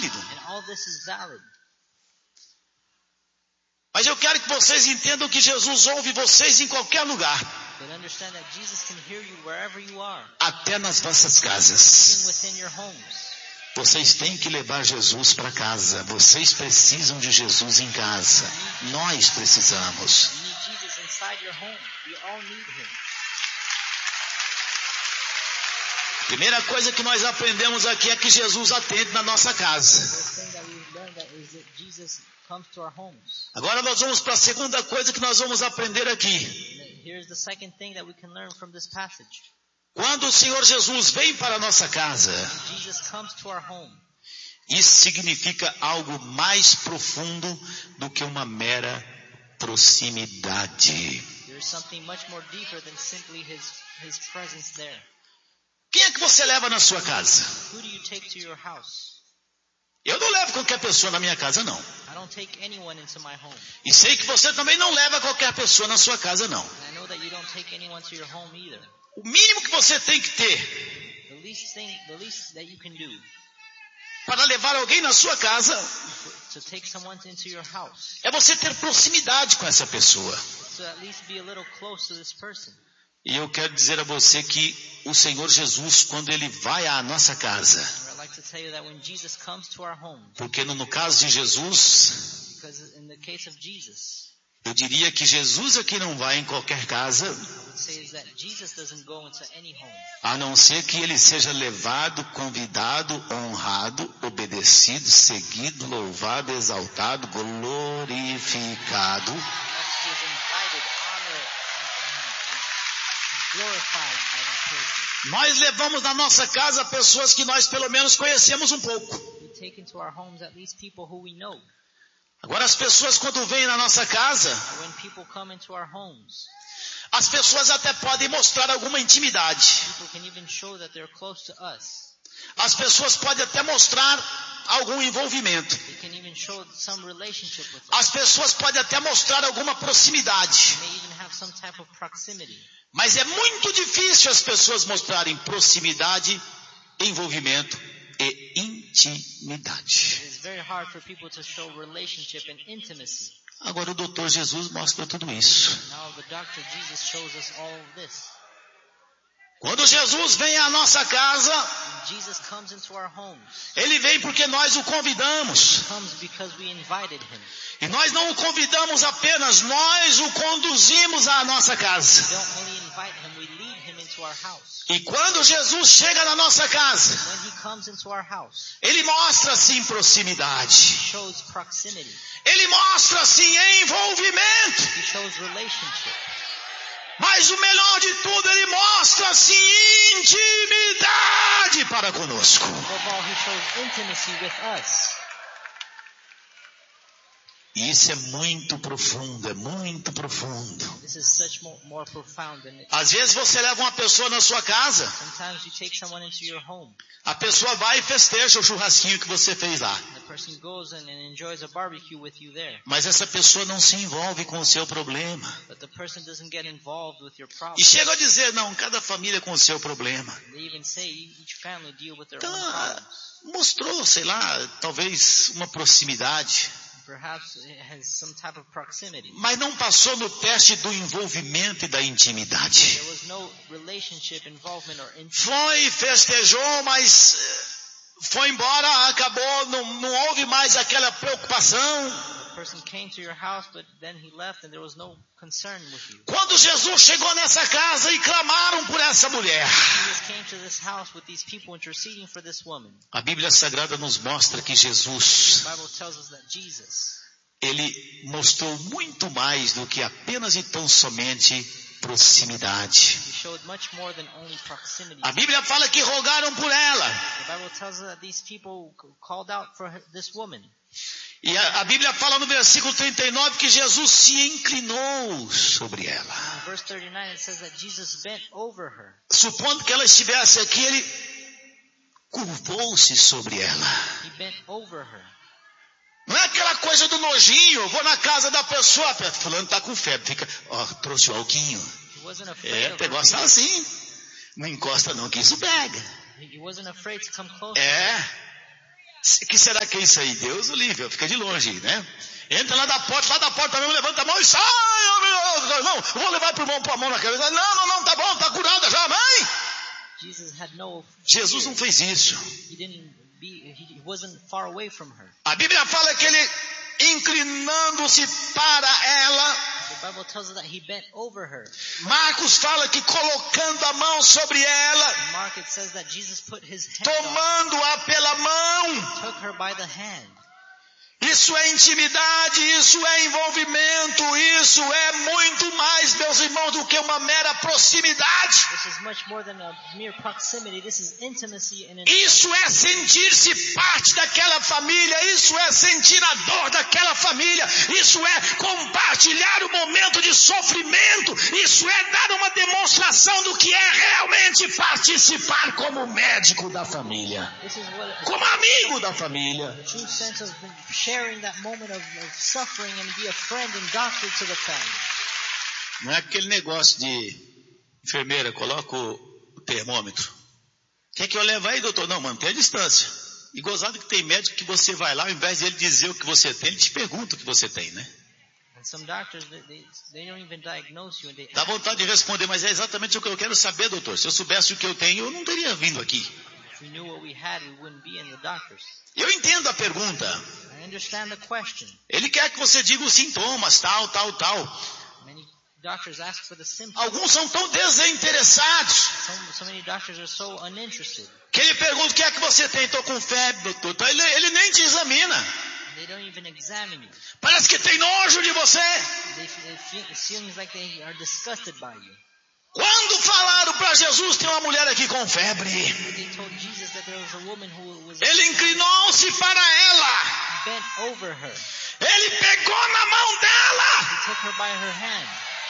válido. And all this is valid. Mas eu quero que vocês entendam que Jesus ouve vocês em qualquer lugar. But understand that Jesus can hear you wherever you are, Até nas vossas even casas. within your homes. Vocês têm que levar Jesus para casa. Vocês precisam de Jesus em casa. Nós precisamos. You need Jesus inside your home. We all need him. Primeira coisa que nós aprendemos aqui é que Jesus atende na nossa casa. First thing that we learned that is that Jesus comes to our homes. Agora nós vamos para a segunda coisa que nós vamos aprender aqui. And here's the second thing that we can learn from this passage. Quando o Senhor Jesus vem para a nossa casa, Jesus comes to our home. isso significa algo mais profundo do que uma mera proximidade. There is something much more deeper than simply his presence there. Quem é que você leva na sua casa? Who do you take to your house? Eu não levo qualquer pessoa na minha casa, não. I don't take anyone into my home. E sei que você também não leva qualquer pessoa na sua casa, não. And I know that you don't take anyone to your home either. O mínimo que você tem que ter The least that you can do para levar alguém na sua casa to take someone into your house é você ter proximidade com essa pessoa. is to at least be a little close to this person. E eu quero dizer a você que o Senhor Jesus, quando Ele vai à nossa casa, And I'd like to tell you that when Jesus comes to our home, porque no caso de Jesus, because in the case of Jesus, eu diria que Jesus aqui não vai em qualquer casa, I would say is that Jesus doesn't go into any home, a não ser que Ele seja levado, convidado, honrado, obedecido, seguido, louvado, exaltado, glorificado. unless he is invited, honored, and glorified by that person. Nós levamos na nossa casa pessoas que nós pelo menos conhecemos um pouco. We take into our homes at least people who we know. Agora as pessoas quando vêm na nossa casa, And when people come into our homes, as pessoas até podem mostrar alguma intimidade. people can even show that they're close to us. As pessoas podem até mostrar algum envolvimento. They can even show some relationship with us. As pessoas podem até mostrar alguma proximidade. They may even have some type of proximity. Mas é muito difícil as pessoas mostrarem proximidade, envolvimento e intimidade. It is very hard for people to show relationship and intimacy. Agora o Dr. Jesus mostra tudo isso. Now the Dr. Jesus shows us all of this. Quando Jesus vem à nossa casa, When Jesus comes into our homes, Ele vem porque nós o convidamos. he comes because we invited him. E nós não o convidamos apenas, nós o conduzimos à nossa casa. We don't only invite him, we lead him into our house. E quando Jesus chega na nossa casa, When he comes into our house, Ele mostra sim proximidade. he shows proximity. Ele mostra sim envolvimento. He shows relationship. Mas o melhor de tudo, Ele mostra sim intimidade para conosco. Above all, he shows intimacy with us. E isso é muito profundo, é muito profundo. This is such more profound than it. Às vezes você leva uma pessoa na sua casa, Sometimes you take someone into your home. a pessoa vai e festeja o churrasquinho que você fez lá. The person goes and enjoys a barbecue with you there. Mas essa pessoa não se envolve com o seu problema. But the person doesn't get involved with your E problem. chega a dizer, não, cada família com o seu problema. They even say each family deal with their Então, own problems. mostrou, sei lá, talvez uma proximidade. Perhaps it has some type of proximity. Mas não passou no teste do envolvimento e da intimidade. There was no relationship involvement or intimacy. Foi, festejou, mas foi embora, acabou, não houve mais aquela preocupação. The person came to your house, but then he left and there was no concern with you. Quando Jesus chegou nessa casa e clamaram por essa mulher, Jesus came to this house with these people interceding for this woman. a Bíblia Sagrada nos mostra que Jesus, The Bible tells us that Jesus, Ele mostrou muito mais do que apenas e tão somente proximidade. he showed much more than only proximity. A Bíblia fala que rogaram por ela. The Bible tells us that these people called out for this woman. E a Bíblia fala no versículo 39 que Jesus se inclinou sobre ela. In verse 39 it says that Jesus bent over her. Supondo que ela estivesse aqui, Ele curvou-se sobre ela. He bent over her. Não é aquela coisa do nojinho, vou na casa da pessoa, fulano está com febre, fica, ó, trouxe o alquinho. He wasn't afraid of Pegou her. assim. Não encosta não que isso pega. He wasn't afraid to come close. É. Que será que é isso aí? Deus o livre, fica de longe, né? Entra lá da porta mesmo, levanta a mão e sai. Não, vou levar pro irmão, pôr a mão na cabeça. Não, tá bom, tá curada já, mãe. Jesus não fez isso. He wasn't far away from her. A Bíblia fala que ele, inclinando-se para ela, The Bible tells us that he bent over her. Marcos fala que colocando a mão sobre ela, In Mark it says that Jesus put his hand tomando-a pela mão. took her by the hand. Isso é intimidade, isso é envolvimento, isso é muito mais, meus irmãos, do que uma mera proximidade. This is much more than a mere proximity. This is intimacy and Isso é sentir-se parte daquela família, isso é sentir a dor daquela família, isso é compartilhar o momento de sofrimento, isso é dar uma demonstração do que é realmente participar como médico da família, this is what como amigo da família. a true sense of sharing that moment of suffering and be a friend and doctor to the family. Não é aquele negócio de enfermeira, coloca o termômetro. Quer que eu leve aí, doutor? Não, mantém a distância. E gozado que tem médico que você vai lá, ao invés de ele dizer o que você tem, ele te pergunta o que você tem, né? And some doctors, they don't even diagnose you and they Dá vontade de responder, mas é exatamente o que eu quero saber, doutor. Se eu soubesse o que eu tenho, eu não teria vindo aqui. If we knew what we had, we wouldn't be in the doctors. Eu entendo a pergunta. I understand the question. Ele quer que você diga os sintomas, tal. Many doctors ask for the symptoms. Alguns são tão desinteressados So many doctors are so uninterested. que ele pergunta o que é que você tem. Estou com febre, doutor. Então ele nem te examina. They don't even examine you. Parece que tem nojo de você. It seems like they are disgusted by you. Quando falaram para Jesus, tem uma mulher aqui com febre. They told Jesus that there was a woman who was Ele inclinou-se para ela. bent over her. Ele pegou na mão dela. He took her by her hand.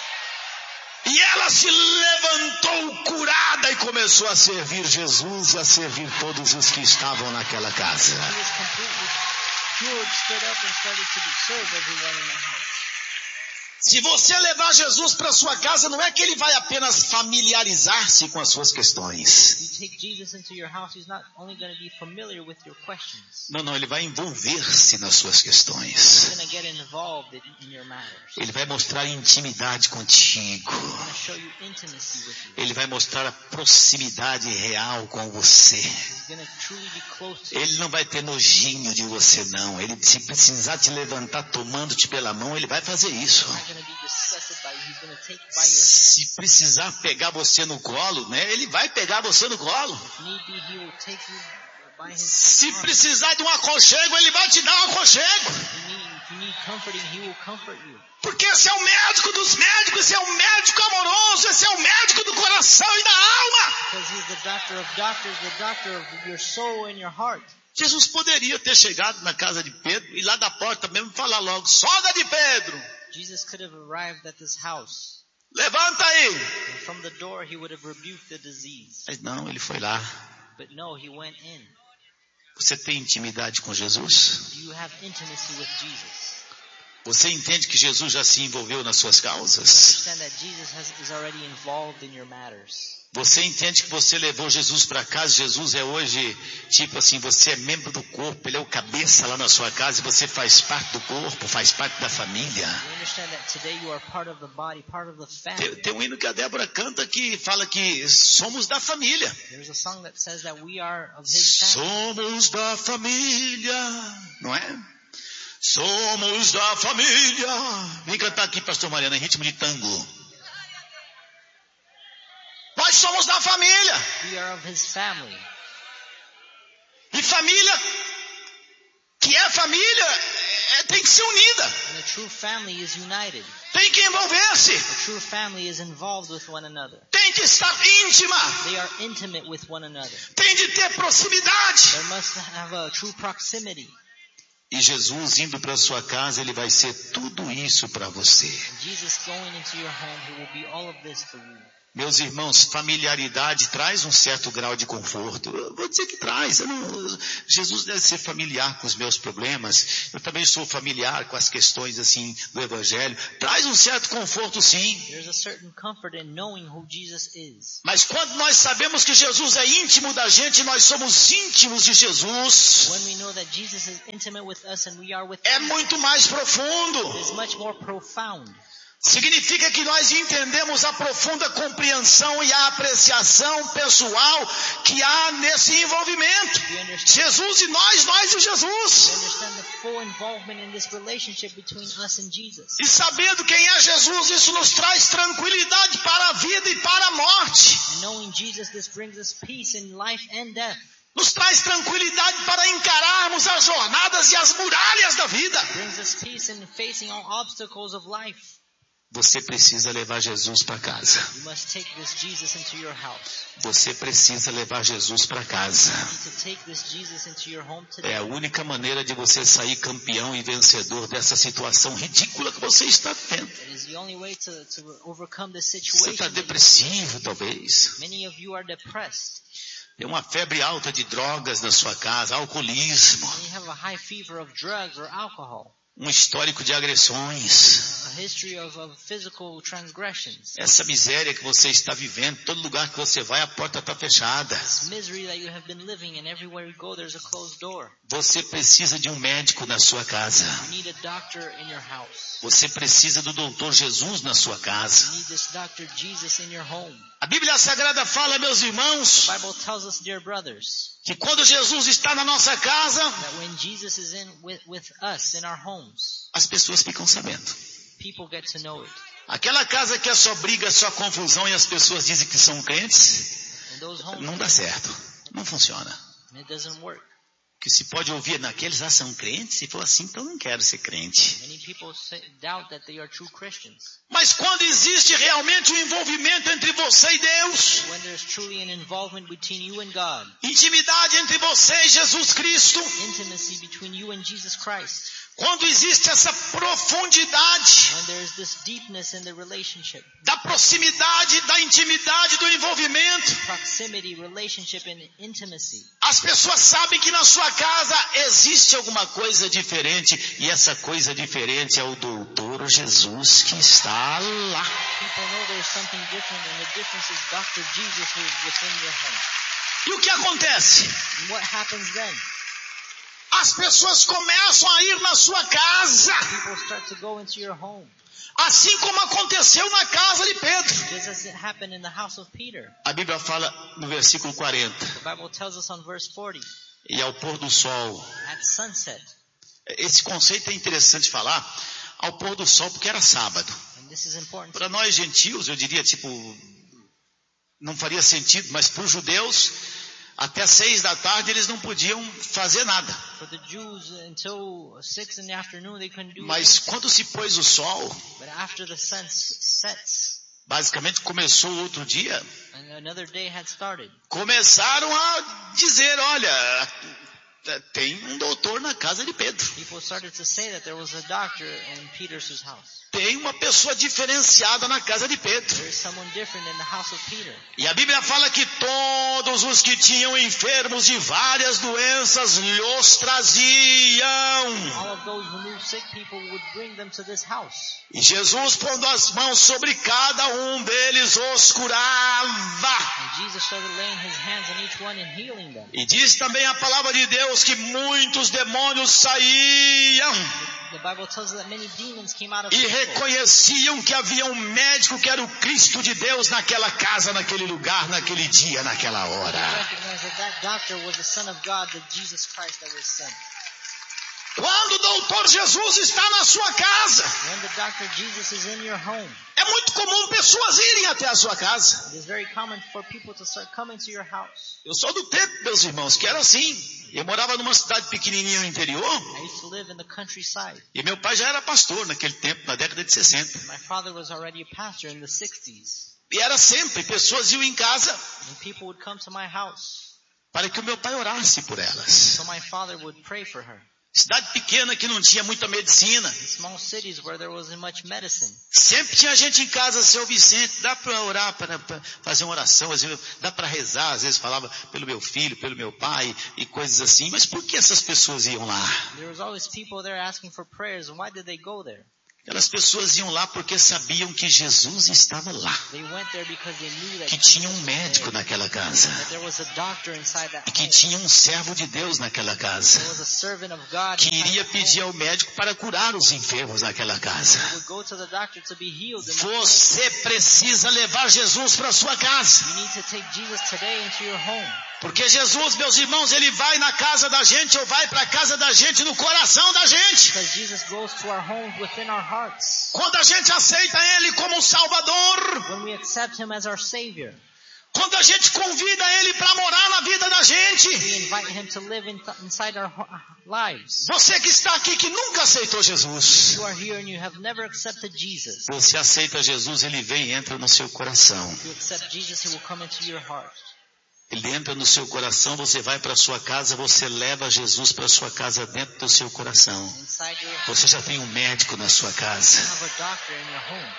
E ela se levantou curada e começou a servir Jesus e a servir todos os que estavam naquela casa. She was completely cured, stood up and started to serve everyone in the house. Se você levar Jesus para sua casa, não é que ele vai apenas familiarizar-se com as suas questões. If you take Jesus into your house, he's not only going to be familiar with your questions. Não, ele vai envolver-se nas suas He's questões. going to get involved in your matters. Ele vai mostrar intimidade contigo. He's going to show you intimacy with you. Ele vai mostrar a proximidade real com você. He's going to truly be close to you. Ele não vai ter nojinho de você, não. Ele, se precisar te levantar tomando-te pela mão, ele vai fazer isso. He's not going to be disgusted by you. He's going to take by your hand. Se precisar pegar você no colo, né? Ele vai pegar você no colo. If need be, he will take you by his Se arm. precisar de um aconchego, ele vai te dar um aconchego. If you need comforting, he will comfort you. Porque esse é o médico dos médicos, esse é o médico amoroso, esse é o médico do coração e da alma. Because he's the doctor of doctors, the doctor of your soul and your heart. Jesus poderia ter chegado na casa de Pedro e lá da porta mesmo falar logo: sogra de Pedro, Jesus could have arrived at this house. levanta aí. And from the door, he would have rebuked the disease. Mas não, ele foi lá. But no, he went in. Você tem intimidade com Jesus? Do you have intimacy with Jesus? Você entende que Jesus já se envolveu nas suas You causas? understand that Jesus is already involved in your matters. Você entende que você levou Jesus para casa? Jesus é hoje, tipo assim, você é membro do corpo, ele é o cabeça lá na sua casa e você faz parte do corpo, faz parte da família. You understand that today you are part of the body, part of the family. Tem um hino que a Débora canta que fala que somos da família. There's a song that says that we are of his family. Somos da família, não é? Somos da família. Vem cantar aqui, pastor Mariana, em ritmo de tango. Nós somos da família. We are of his family. E família, que é família, tem que ser unida. And a true family is united. Tem que envolver-se. A true family is involved with one another. Tem que estar íntima. They are intimate with one another. Tem de ter proximidade. There must have a true proximity. E Jesus indo para sua casa, ele vai ser tudo isso para você. Jesus going into your home, he will be all of this for you. Meus irmãos, familiaridade traz um certo grau de conforto. Eu vou dizer que traz. Jesus deve ser familiar com os meus problemas. Eu também sou familiar com as questões assim do Evangelho. Traz um certo conforto, sim. There's a certain comfort in knowing who Jesus is. Mas quando nós sabemos que Jesus é íntimo da gente, nós somos íntimos de Jesus. When we know that Jesus is intimate with us and we are with É him, muito mais profundo. it is much more profound. Significa que nós entendemos a profunda compreensão e a apreciação pessoal que há nesse envolvimento. Jesus e nós e We Jesus. understand the full involvement in this relationship between us and Jesus. E sabendo quem é Jesus, isso nos traz tranquilidade para a vida e para a morte. And knowing Jesus, this brings us peace in life and death. Nos traz tranquilidade para encararmos as jornadas e as muralhas da vida. Brings us peace in facing all obstacles of life. Você precisa levar Jesus para casa. You must take this Jesus into your house. Você precisa levar Jesus para casa. You need to take this Jesus into your home today. É a única maneira de você sair campeão e vencedor dessa situação ridícula que você está tendo. It is the only way to overcome this Você situation. está depressivo, talvez. Many of you are depressed. Tem uma febre alta de drogas na sua casa, alcoolismo, And you have a high fever of drugs or alcohol. um histórico de agressões. A history of physical transgressions. Essa miséria que você está vivendo, todo lugar que você vai, a porta está fechada. This misery that you have been living in, everywhere you go, there's a closed door. Você precisa de um médico na sua casa. You need a doctor in your house. Você precisa do doutor Jesus na sua casa. You need this Dr. Jesus in your home. A Bíblia Sagrada fala, meus irmãos, The Bible tells us, dear brothers, que quando Jesus está na nossa casa, that when Jesus is with us in our homes, as pessoas ficam sabendo. people get to know it. Aquela casa que é só briga, só confusão e as pessoas dizem que são crentes, And those homes, não dá certo, não funciona. it doesn't work. Que se pode ouvir naqueles, são crentes, se for assim, então não quero ser crente. Many people doubt that they are true Christians. Mas quando existe realmente um envolvimento entre você e Deus, When there's truly an involvement between you and God, intimidade entre você e Jesus Cristo, intimacy between you and Jesus Christ, quando existe essa profundidade when there's this deepness in the relationship, da proximidade, da intimidade, do envolvimento, proximity, relationship, and intimacy, as pessoas sabem que na sua casa existe alguma coisa diferente, e essa coisa diferente é o doutor Jesus que está lá. people know there's something different, and the difference is Dr. Jesus who is within your home. E o que acontece? And what happens then? As pessoas começam a ir na sua casa, People start to go into your home, assim como aconteceu na casa de Pedro. just as it happened in the house of Peter. A Bíblia fala no versículo 40, The Bible tells us on verse 40, e ao pôr do sol. at sunset, Esse conceito é interessante falar, ao pôr do sol, porque era sábado. and this is important. Para nós gentios, eu diria, não faria sentido, mas para os judeus, até 6 da tarde eles não podiam fazer nada. For the Jews, until 6 in the afternoon, they couldn't do Mas anything. quando se pôs o sol, But after the sun sets, basicamente começou o outro dia, and another day had started, começaram a dizer, olha, tem um doutor na casa de Pedro. people started to say that there was a doctor in Peter's house. Tem uma pessoa diferenciada na casa de Pedro. There is someone different in the house of Peter. E a Bíblia fala que todos os que tinham enfermos de várias doenças lhes traziam. All of those who knew sick people would bring them to this house. E Jesus, pondo as mãos sobre cada um deles, os curava. And Jesus started laying his hands on each one and healing them. E diz também a palavra de Deus que muitos demônios saíam The Bible tells us that many demons came out of e people. reconheciam que havia um médico que era o Cristo de Deus naquela casa, naquele lugar, naquele dia, naquela They hora. recognized that doctor was the Son of God, the Jesus Christ that was sent. Quando o doutor Jesus está na sua casa, When the Dr. Jesus is in your home, é muito comum pessoas irem até a sua casa. it is very common for people to start coming to your house. Eu sou do tempo, meus irmãos, que era assim. Eu morava numa cidade pequenininha no interior, I used to live in the countryside. e meu pai já era pastor naquele tempo, na década de 60. My father was already a pastor in the 60s. E era sempre, pessoas iam em casa And people would come to my house. para que o meu pai orasse por elas. So my father would pray for her. Cidade pequena que não tinha muita medicina. In small cities where there wasn't much medicine. Sempre tinha gente em casa, seu Vicente, dá para orar, para fazer uma oração, às vezes, dá para rezar, às vezes falava pelo meu filho, pelo meu pai e coisas assim. Mas por que essas pessoas iam lá? There was always people there asking for prayers, and why did they go there? Aquelas pessoas iam lá porque sabiam que Jesus estava lá. They went there because they knew that Que tinha um médico naquela casa. that there was a doctor inside that E que home. tinha um servo de Deus naquela casa. There was a servant of God Que inside iria that pedir home. ao médico para curar os enfermos naquela casa. He would go to the doctor to be healed. In the home. Você precisa levar Jesus para sua casa. You need to take Jesus today into your home. Porque Jesus, meus irmãos, Ele vai na casa da gente ou vai para a casa da gente, no coração da gente. Because Jesus goes to our homes within our hearts. Quando a gente aceita Ele como Salvador, When we accept Him as our Savior, quando a gente convida Ele para morar na vida da gente. we invite Him to live inside our lives. Você que está aqui que nunca aceitou Jesus. You are here and you have never accepted Jesus. Você aceita Jesus, Ele vem e entra no seu coração. If you accept Jesus, He will come into your heart. Ele entra no seu coração, você vai para a sua casa, você leva Jesus para a sua casa dentro do seu coração. Inside your Você já tem um médico na sua casa. you have a doctor in your home.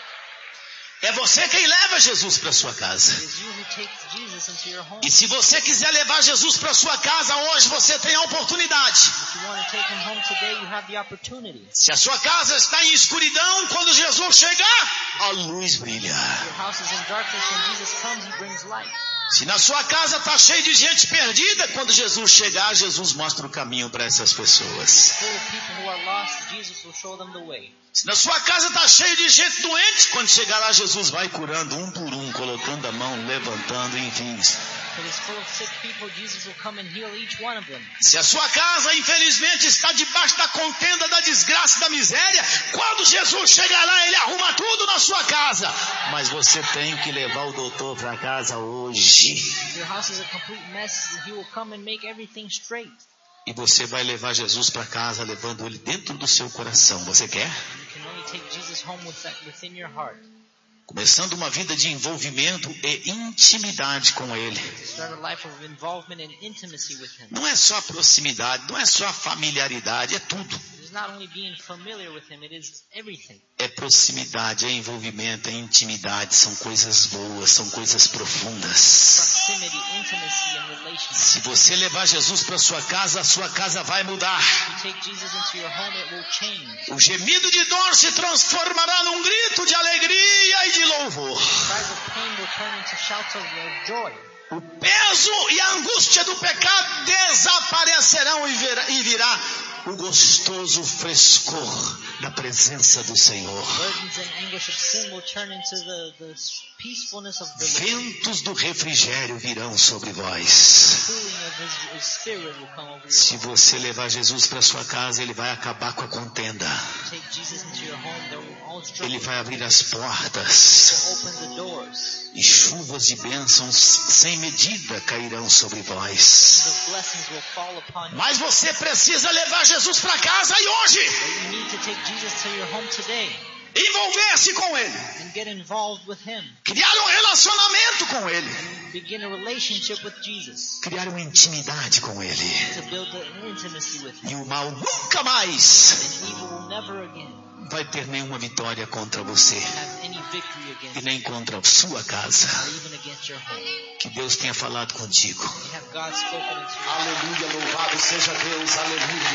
É você quem leva Jesus para a sua casa. It is you who takes Jesus into your home. E se você quiser levar Jesus para a sua casa hoje, você tem a oportunidade. If you want to take Him home today, you have the opportunity. Se a sua casa está em escuridão, quando Jesus chegar, a luz brilha. Your house is in darkness. When Jesus comes, He brings light. Se na sua casa está cheio de gente perdida, quando Jesus chegar, Jesus mostra o caminho para essas pessoas. Full of people who are lost, Jesus will show them the way. Se na sua casa está cheio de gente doente, quando chegar lá, Jesus vai curando um por um, colocando a mão, levantando, enfim. If it is full of sick people, Jesus will come and heal each one of them. Se a sua casa, infelizmente, está debaixo da contenda, da desgraça, da miséria, quando Jesus chegar lá, Ele arruma tudo na sua casa. Mas você tem que levar o doutor para casa hoje. If your house is a complete mess, He will come and make everything straight. E você vai levar Jesus para casa, levando Ele dentro do seu coração. Você quer? You can only take Jesus home within your heart. Começando uma vida de envolvimento e intimidade com Ele. To start a life of involvement and intimacy with Him. Não é só proximidade, não é só familiaridade, é tudo. It is not only being familiar with Him, it is everything. É proximidade, é envolvimento, é intimidade. São coisas boas, são coisas profundas. Proximity, intimacy, and relationship. Se você levar Jesus para sua casa, a sua casa vai mudar. If you take Jesus into your home, it will change. O gemido de dor se transformará num grito de alegria e de louvor. Cries of pain will turn into shouts of joy. O peso e a angústia do pecado desaparecerão e virá o gostoso frescor da presença do Senhor. Burdens and anguish of sin will turn into the peacefulness of the Lord. Ventos do refrigério virão sobre vós. Cooling of His Spirit will come over you. Se você levar Jesus para sua casa, Ele vai acabar com a contenda. Take Jesus into your home, there will all struggle. Ele vai abrir as portas. Open the doors. E chuvas de bênçãos sem medida cairão sobre vós. The blessings will fall upon you. Mas você precisa levar Jesus para casa e hoje. But you need to take Jesus to your home today Envolver-se com Ele. and get involved with Him. Criar um relacionamento com Ele. Begin a relationship with Jesus. Criar uma intimidade com Ele. To build an intimacy with Him. E o mal nunca mais And evil will never again vai ter nenhuma vitória contra você. have any victory E against nem contra a sua casa. or even against your home. Que Deus tenha falado contigo. You have God spoken into your Aleluia, louvado seja Deus, aleluia.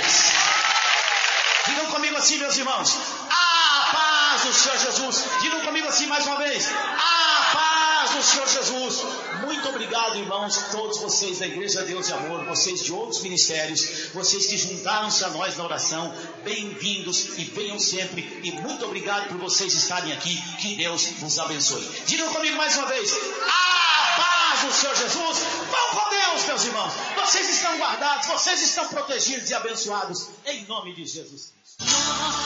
Digam comigo assim, meus irmãos. A paz do Senhor Jesus. Digam comigo assim mais uma vez. A paz do Senhor Jesus. Muito obrigado, irmãos, todos vocês da Igreja Deus e Amor, vocês de outros ministérios, vocês que juntaram-se a nós na oração. Bem-vindos e venham sempre. E muito obrigado por vocês estarem aqui. Que Deus vos abençoe. Digam comigo mais uma vez. A paz do Senhor Jesus. Vão com Deus, meus irmãos. Vocês estão guardados, vocês estão protegidos e abençoados em nome de Jesus Cristo.